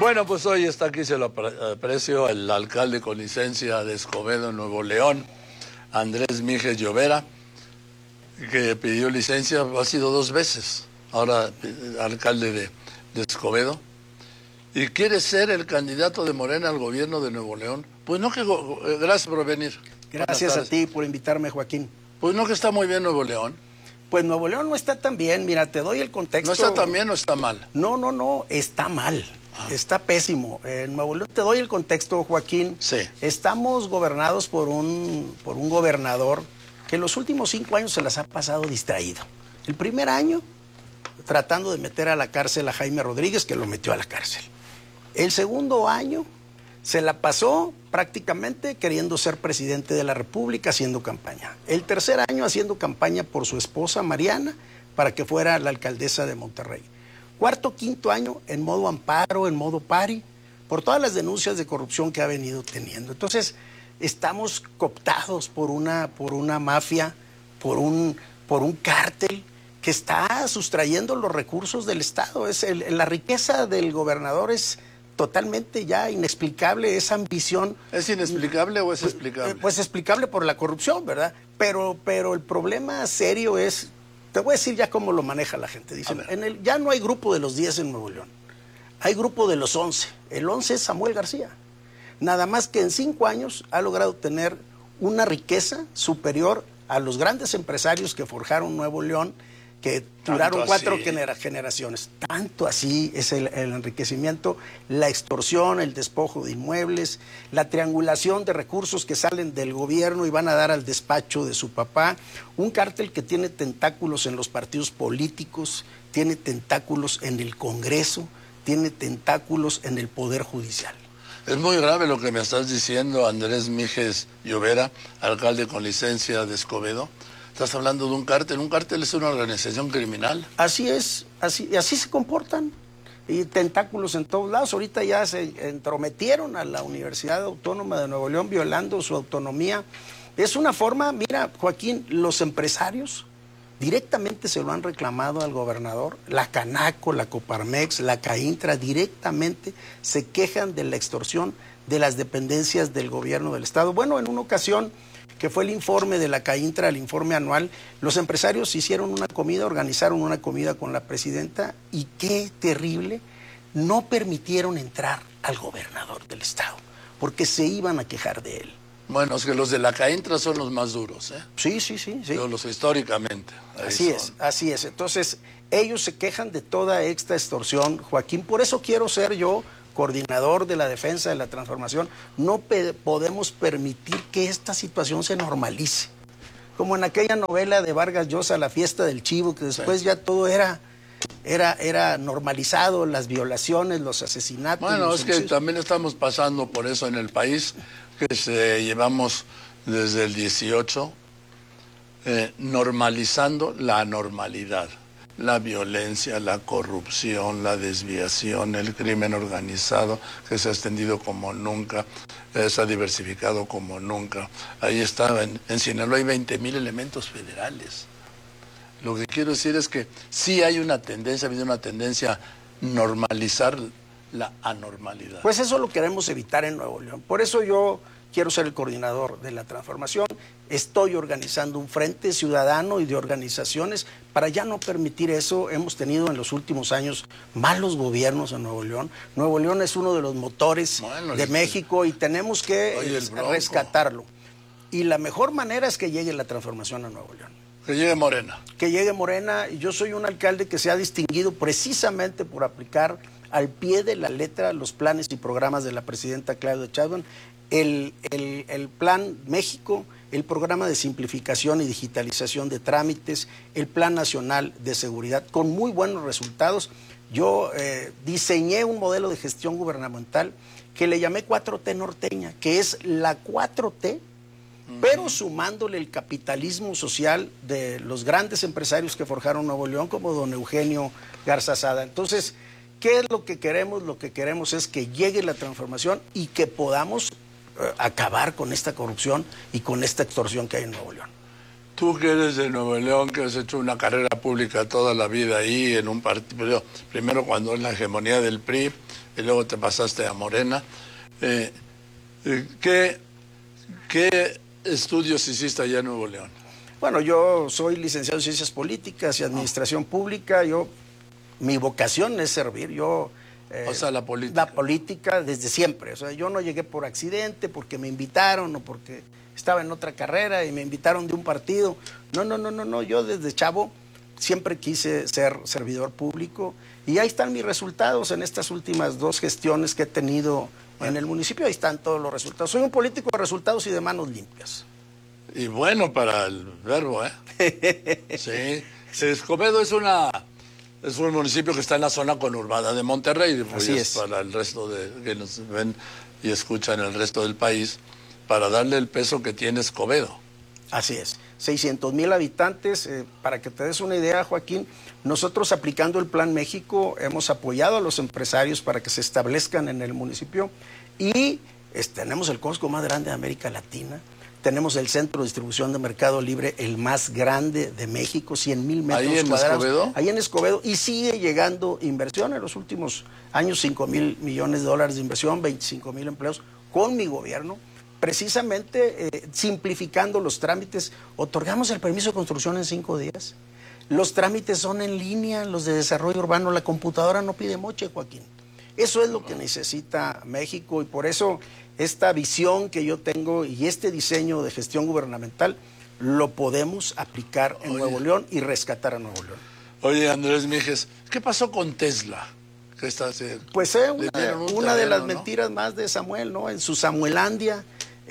Bueno, pues hoy está aquí, se lo aprecio, el alcalde con licencia de Escobedo, Nuevo León, Andrés Mijes Llovera, que pidió licencia, ha sido 2 veces, ahora alcalde de Escobedo, y quiere ser el candidato de Morena al gobierno de Nuevo León. Pues no que... Gracias por venir. Gracias a ti por invitarme, Joaquín. Pues no que está muy bien Nuevo León. Pues Nuevo León no está tan bien, mira, te doy el contexto. ¿No está tan bien o está mal? No, está mal. Está pésimo. En Nuevo León, te doy el contexto, Joaquín. Sí. Estamos gobernados por un gobernador que en los últimos 5 años se las ha pasado distraído. El primer año, tratando de meter a la cárcel a Jaime Rodríguez, que lo metió a la cárcel. El segundo año, se la pasó prácticamente queriendo ser presidente de la República, haciendo campaña. El tercer año, haciendo campaña por su esposa, Mariana, para que fuera la alcaldesa de Monterrey. Cuarto, quinto año en modo amparo, en modo pari, por todas las denuncias de corrupción que ha venido teniendo. Entonces, estamos cooptados por una mafia, por un cártel que está sustrayendo los recursos del Estado. La riqueza del gobernador es totalmente ya inexplicable, esa ambición. ¿Es inexplicable o es explicable? Pues explicable por la corrupción, ¿verdad? Pero el problema serio es... Te voy a decir ya cómo lo maneja la gente. Dicen, ya no hay grupo de los 10 en Nuevo León. Hay grupo de los 11. El 11 es Samuel García. Nada más que en 5 años ha logrado tener una riqueza superior a los grandes empresarios que forjaron Nuevo León, que duraron 4 generaciones. Tanto así es el enriquecimiento, la extorsión, el despojo de inmuebles, la triangulación de recursos que salen del gobierno y van a dar al despacho de su papá. Un cártel que tiene tentáculos en los partidos políticos, tiene tentáculos en el Congreso, tiene tentáculos en el Poder Judicial. Es muy grave lo que me estás diciendo, Andrés Mijes Llovera, alcalde con licencia de Escobedo. Estás hablando de un cártel es una organización criminal. Así es, así se comportan. Y tentáculos en todos lados. Ahorita ya se entrometieron a la Universidad Autónoma de Nuevo León, violando su autonomía. Es una forma, mira, Joaquín, los empresarios directamente se lo han reclamado al gobernador. La Canaco, la Coparmex, la Caintra, directamente se quejan de la extorsión de las dependencias del gobierno del Estado. Bueno, en una ocasión, que fue el informe de la Caintra, el informe anual, los empresarios hicieron una comida, organizaron una comida con la presidenta y qué terrible, no permitieron entrar al gobernador del Estado, porque se iban a quejar de él. Bueno, es que los de la Caintra son los más duros, ¿eh? Sí. Los históricamente. Así es. Entonces, ellos se quejan de toda esta extorsión, Joaquín, por eso quiero ser yo coordinador de la defensa de la transformación. No podemos permitir que esta situación se normalice. Como en aquella novela de Vargas Llosa, La fiesta del chivo, que después ya todo era normalizado, las violaciones, los asesinatos. Bueno, es que también estamos pasando por eso en el país, que llevamos desde el 18 normalizando la anormalidad. La violencia, la corrupción, la desviación, el crimen organizado que se ha extendido como nunca, se ha diversificado como nunca. Ahí está, en Sinaloa hay 20,000 elementos federales. Lo que quiero decir es que sí hay una tendencia, ha habido una tendencia a normalizar la anormalidad. Pues eso lo queremos evitar en Nuevo León. Por eso yo quiero ser el coordinador de la transformación. Estoy organizando un frente ciudadano y de organizaciones para ya no permitir eso. Hemos tenido en los últimos años malos gobiernos en Nuevo León. Nuevo León es uno de los motores de México y tenemos que rescatarlo. Y la mejor manera es que llegue la transformación a Nuevo León. Que llegue Morena. Que llegue Morena. Yo soy un alcalde que se ha distinguido precisamente por aplicar al pie de la letra los planes y programas de la presidenta Claudia Sheinbaum. El Plan México, el programa de simplificación y digitalización de trámites, el Plan Nacional de Seguridad, con muy buenos resultados. Yo diseñé un modelo de gestión gubernamental que le llamé 4T norteña, que es la 4T, pero sumándole el capitalismo social de los grandes empresarios que forjaron Nuevo León, como don Eugenio Garza Sada. Entonces, ¿qué es lo que queremos? Lo que queremos es que llegue la transformación y que podamos acabar con esta corrupción y con esta extorsión que hay en Nuevo León. Tú que eres de Nuevo León, que has hecho una carrera pública toda la vida ahí en un partido, primero cuando en la hegemonía del PRI y luego te pasaste a Morena, ¿qué estudios hiciste allá en Nuevo León? Bueno, yo soy licenciado en Ciencias Políticas y Administración Pública. Mi vocación es servir. O sea, la política. La política desde siempre. O sea, yo no llegué por accidente, porque me invitaron o porque estaba en otra carrera y me invitaron de un partido. No. Yo desde chavo siempre quise ser servidor público y ahí están mis resultados en estas últimas 2 gestiones que he tenido en el municipio. Ahí están todos los resultados. Soy un político de resultados y de manos limpias. Y bueno para el verbo, ¿eh? Sí. Escobedo es un municipio que está en la zona conurbada de Monterrey. Así es. Para el resto que nos ven y escuchan el resto del país, para darle el peso que tiene Escobedo. Así es. 600,000 habitantes. Para que te des una idea, Joaquín, nosotros aplicando el Plan México hemos apoyado a los empresarios para que se establezcan en el municipio y tenemos el Costco más grande de América Latina. Tenemos el centro de distribución de Mercado Libre, el más grande de México, 100,000 metros ¿Ahí en cuadrados. Escobedo? Ahí en Escobedo. Y sigue llegando inversión en los últimos años, $5,000 millones de inversión, 25,000 empleos con mi gobierno. Precisamente simplificando los trámites. Otorgamos el permiso de construcción en 5 días. Los trámites son en línea, los de desarrollo urbano. La computadora no pide moche, Joaquín. Eso es lo que necesita México y por eso esta visión que yo tengo y este diseño de gestión gubernamental lo podemos aplicar en Nuevo León y rescatar a Nuevo León. Oye, Andrés Mijes, ¿qué pasó con Tesla? Pues una de las mentiras más de Samuel, ¿no? En su Samuelandia,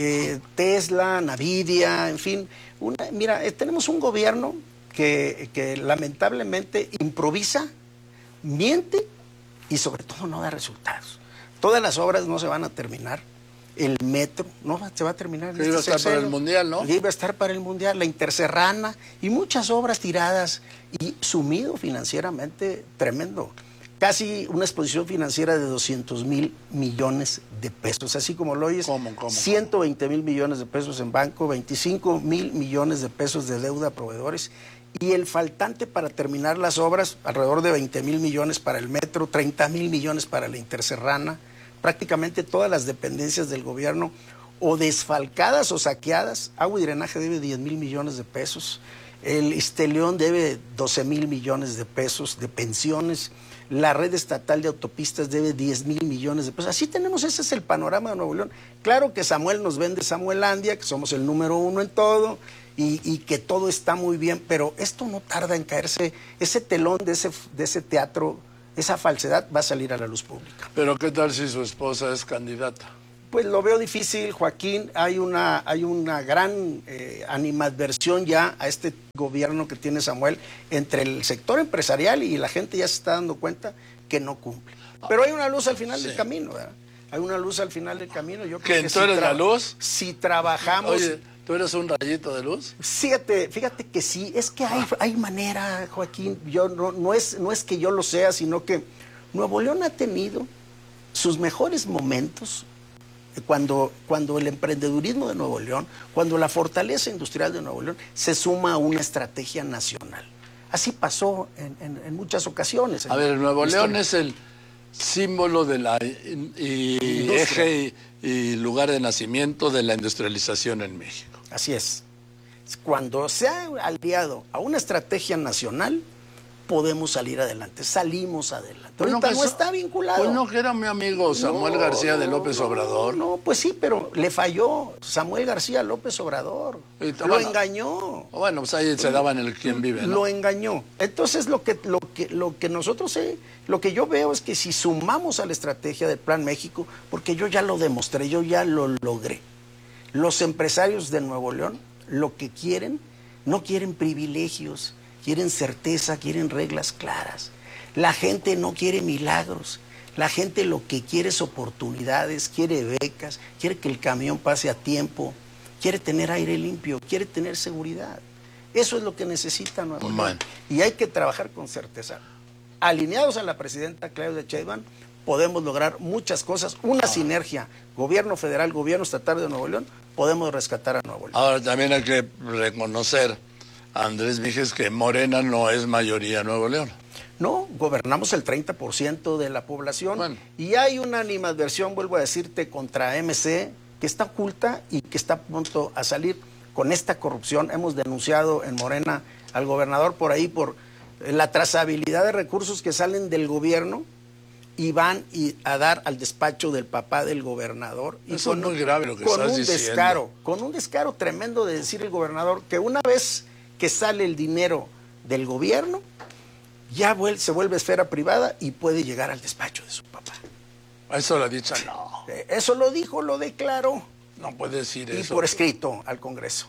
Tesla, Nvidia, en fin. Mira, tenemos un gobierno que lamentablemente improvisa, miente y sobre todo no da resultados. Todas las obras no se van a terminar. El metro no se va a terminar. Que iba a estar para el Mundial, ¿no? Iba a estar para el Mundial, la Interserrana y muchas obras tiradas y sumido financieramente tremendo. Casi una exposición financiera de 200,000 millones de pesos, así como lo oyes. ¿Cómo? 120,000 millones de pesos en banco, 25,000 millones de pesos de deuda a proveedores y el faltante para terminar las obras, alrededor de 20,000 millones para el metro, 30,000 millones para la Interserrana. Prácticamente todas las dependencias del gobierno o desfalcadas o saqueadas. Agua y Drenaje debe 10,000 millones de pesos. El León debe 12,000 millones de pesos de pensiones. La red estatal de autopistas debe 10,000 millones de pesos. Así tenemos, ese es el panorama de Nuevo León. Claro que Samuel nos vende Samuelandia, que somos el número 1 en todo y que todo está muy bien, pero esto no tarda en caerse. Ese telón de ese teatro, esa falsedad va a salir a la luz pública. Pero ¿qué tal si su esposa es candidata? Pues lo veo difícil, Joaquín. Hay una gran animadversión ya a este gobierno que tiene Samuel entre el sector empresarial y la gente ya se está dando cuenta que no cumple. Pero hay una luz al final del camino, ¿verdad? Hay una luz al final del camino. Yo creo que ¿tú eres la luz? Si trabajamos... Oye, ¿tú eres un rayito de luz? Fíjate que sí, es que hay manera, Joaquín. Yo no es que yo lo sea, sino que Nuevo León ha tenido sus mejores momentos cuando el emprendedurismo de Nuevo León, cuando la fortaleza industrial de Nuevo León se suma a una estrategia nacional. Así pasó en muchas ocasiones. A ver, Nuevo León es el símbolo de la eje y lugar de nacimiento de la industrialización en México. Así es. Cuando se ha aliado a una estrategia nacional, podemos salir adelante, salimos adelante. Pues ahorita no está vinculado. Pues no, que era mi amigo Samuel García de López Obrador. No, pues sí, pero le falló Samuel García López Obrador. Lo engañó. Bueno, pues ahí se daban el quién vive, ¿no? Lo engañó. Entonces lo que nosotros, lo que yo veo es que si sumamos a la estrategia del Plan México, porque yo ya lo demostré, yo ya lo logré. Los empresarios de Nuevo León lo que quieren, no quieren privilegios, quieren certeza, quieren reglas claras. La gente no quiere milagros. La gente lo que quiere es oportunidades, quiere becas, quiere que el camión pase a tiempo, quiere tener aire limpio, quiere tener seguridad. Eso es lo que necesita Nuevo León. Y hay que trabajar con certeza. Alineados a la presidenta Claudia Sheinbaum, podemos lograr muchas cosas. Una sinergia, gobierno federal, gobierno estatal de Nuevo León, podemos rescatar a Nuevo León. Ahora también hay que reconocer Andrés Mijes que Morena no es mayoría en Nuevo León. No, gobernamos el 30% de la población. Bueno. Y hay una animadversión, vuelvo a decirte, contra MC, que está oculta y que está a punto a salir con esta corrupción. Hemos denunciado en Morena al gobernador por ahí por la trazabilidad de recursos que salen del gobierno y van a dar al despacho del papá del gobernador. Y eso es muy grave lo que estás diciendo. Con un descaro tremendo de decir el gobernador que una vez que sale el dinero del gobierno, ya se vuelve esfera privada y puede llegar al despacho de su papá. Eso lo ha dicho, no. Eso lo dijo, lo declaró. No puede decir eso. Y por escrito al Congreso.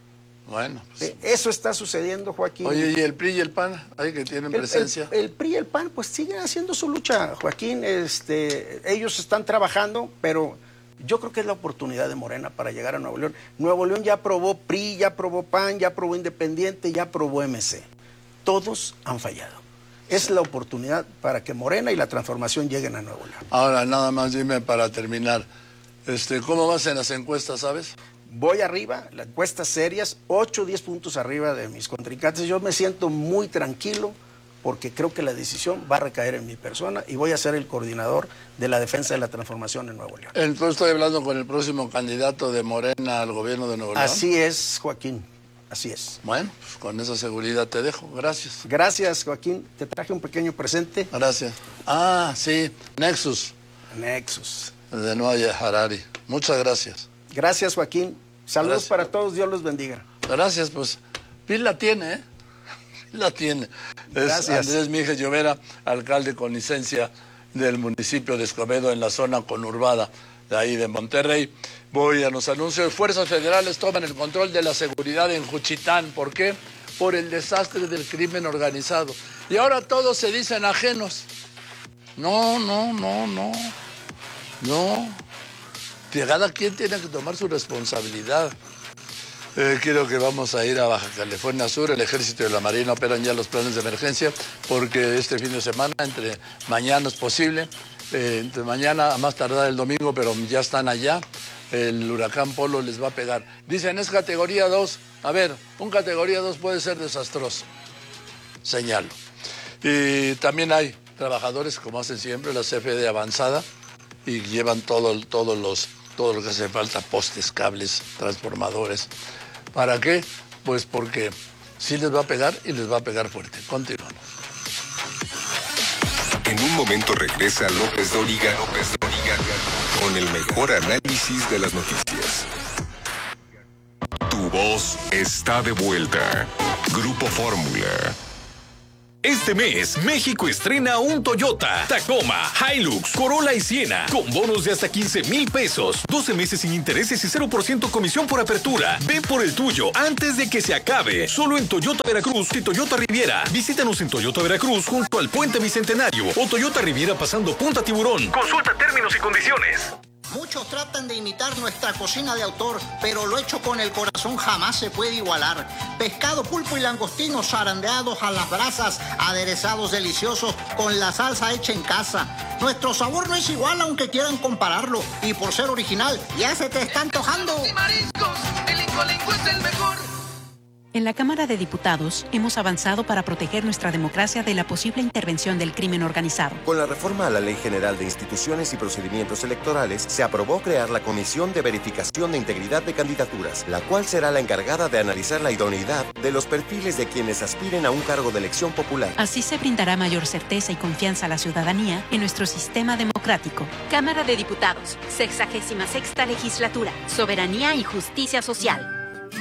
Bueno. Pues, eso está sucediendo, Joaquín. Oye, ¿y el PRI y el PAN? ¿Ahí que tienen presencia? El PRI y el PAN pues siguen haciendo su lucha, Joaquín. Ellos están trabajando, pero yo creo que es la oportunidad de Morena para llegar a Nuevo León. Nuevo León ya aprobó PRI, ya aprobó PAN, ya aprobó Independiente, ya aprobó MC. Todos han fallado. Es la oportunidad para que Morena y la transformación lleguen a Nuevo León. Ahora, nada más dime para terminar, ¿cómo vas en las encuestas, sabes? Voy arriba, las encuestas serias, 8 o 10 puntos arriba de mis contrincantes. Yo me siento muy tranquilo porque creo que la decisión va a recaer en mi persona y voy a ser el coordinador de la defensa de la transformación en Nuevo León. Entonces estoy hablando con el próximo candidato de Morena al gobierno de Nuevo León. Así es, Joaquín. Así es. Bueno, pues con esa seguridad te dejo. Gracias. Gracias, Joaquín. Te traje un pequeño presente. Gracias. Ah, sí, Nexus. Nexus. De Noah Harari. Muchas gracias. Gracias, Joaquín. Saludos Gracias. para todos. Dios los bendiga. Gracias, pues. Pil la tiene, ¿eh? Pil la tiene. Gracias. Es Andrés Mijes Llovera, alcalde con licencia del municipio de Escobedo en la zona conurbada de ahí de Monterrey. Voy a los anuncios. Fuerzas federales toman el control de la seguridad en Juchitán. ¿Por qué? Por el desastre del crimen organizado. Y ahora todos se dicen ajenos. No. Cada quien tiene que tomar su responsabilidad. Creo que vamos a ir a Baja California Sur. El Ejército y la Marina operan ya los planes de emergencia porque este fin de semana, entre mañana es posible, entre mañana a más tardar el domingo, pero ya están allá. El huracán Polo les va a pegar. Dicen, es categoría 2. A ver, un categoría 2 puede ser desastroso. Señalo. Y también hay trabajadores, como hacen siempre, la CFE avanzada, y llevan todo lo que hace falta, postes, cables, transformadores. ¿Para qué? Pues porque sí les va a pegar y les va a pegar fuerte. Continuamos. En un momento regresa López Dóriga con el mejor análisis de las noticias. Tu voz está de vuelta. Grupo Fórmula. Este mes, México estrena un Toyota, Tacoma, Hilux, Corolla y Siena, con bonos de hasta 15,000 pesos, 12 meses sin intereses y 0% comisión por apertura. Ve por el tuyo antes de que se acabe. Solo en Toyota Veracruz y Toyota Riviera. Visítanos en Toyota Veracruz junto al Puente Bicentenario o Toyota Riviera pasando Punta Tiburón. Consulta términos y condiciones. Muchos tratan de imitar nuestra cocina de autor, pero lo hecho con el corazón jamás se puede igualar. Pescado, pulpo y langostinos zarandeados a las brasas, aderezados deliciosos con la salsa hecha en casa. Nuestro sabor no es igual aunque quieran compararlo, y por ser original, ya se te está antojando. Y mariscos, el Incolinco es el mejor. En la Cámara de Diputados hemos avanzado para proteger nuestra democracia de la posible intervención del crimen organizado. Con la reforma a la Ley General de Instituciones y Procedimientos Electorales, se aprobó crear la Comisión de Verificación de Integridad de Candidaturas, la cual será la encargada de analizar la idoneidad de los perfiles de quienes aspiren a un cargo de elección popular. Así se brindará mayor certeza y confianza a la ciudadanía en nuestro sistema democrático. Cámara de Diputados, 66ª Legislatura, Soberanía y Justicia Social.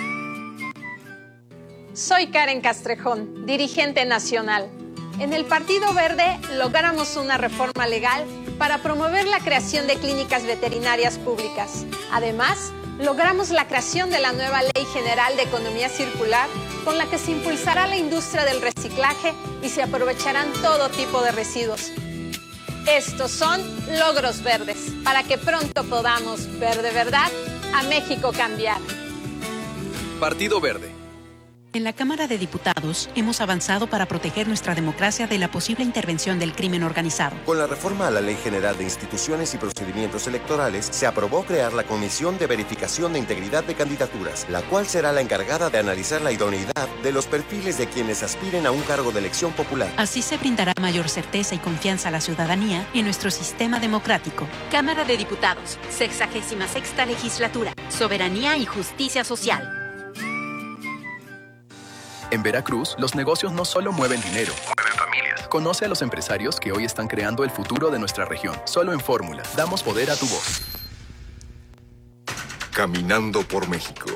Soy Karen Castrejón, dirigente nacional. En el Partido Verde logramos una reforma legal para promover la creación de clínicas veterinarias públicas. Además, logramos la creación de la nueva Ley General de Economía Circular, con la que se impulsará la industria del reciclaje y se aprovecharán todo tipo de residuos. Estos son logros verdes, para que pronto podamos ver de verdad a México cambiar. Partido Verde. En la Cámara de Diputados hemos avanzado para proteger nuestra democracia de la posible intervención del crimen organizado. Con la reforma a la Ley General de Instituciones y Procedimientos Electorales, se aprobó crear la Comisión de Verificación de Integridad de Candidaturas, la cual será la encargada de analizar la idoneidad de los perfiles de quienes aspiren a un cargo de elección popular. Así se brindará mayor certeza y confianza a la ciudadanía en nuestro sistema democrático. Cámara de Diputados, 66ª Legislatura, Soberanía y Justicia Social. En Veracruz, los negocios no solo mueven dinero, mueven familias. Conoce a los empresarios que hoy están creando el futuro de nuestra región. Solo en Fórmula, damos poder a tu voz. Caminando por México.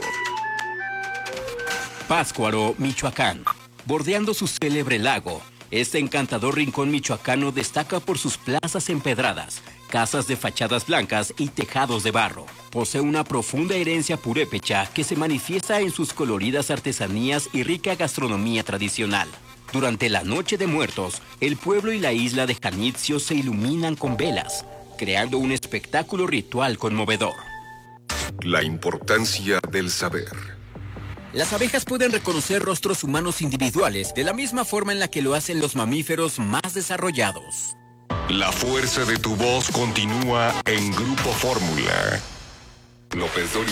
Pátzcuaro, Michoacán. Bordeando su célebre lago, este encantador rincón michoacano destaca por sus plazas empedradas, casas de fachadas blancas y tejados de barro. Posee una profunda herencia purépecha que se manifiesta en sus coloridas artesanías y rica gastronomía tradicional. Durante la Noche de Muertos, el pueblo y la isla de Janitzio se iluminan con velas, creando un espectáculo ritual conmovedor. La importancia del saber. Las abejas pueden reconocer rostros humanos individuales de la misma forma en la que lo hacen los mamíferos más desarrollados. La fuerza de tu voz continúa en Grupo Fórmula. López Dóriga.